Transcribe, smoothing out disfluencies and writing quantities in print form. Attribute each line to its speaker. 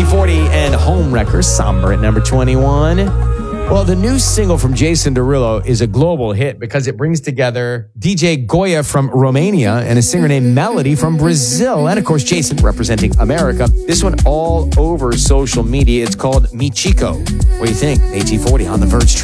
Speaker 1: AT40 and Homewrecker, Somber at number 21. Well, the new single from Jason Derulo is a global hit because it brings together DJ Goya from Romania and a singer named Melody from Brazil. And of course, Jason representing America. This one all over social media. It's called Mi Chico. What do you think? AT40 on the Verge Track.